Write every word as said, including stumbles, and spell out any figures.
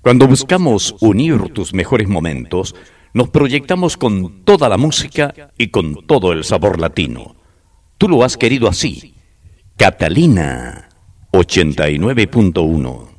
Cuando buscamos unir tus mejores momentos, nos proyectamos con toda la música y con todo el sabor latino. Tú lo has querido así. Catalina ochenta y nueve punto uno.